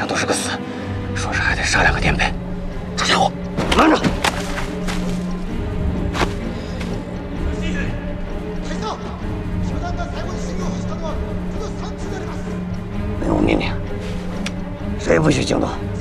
都是个死，说是还得杀2个颠沛。这家伙，慢着！没有命令，谁也不许惊动。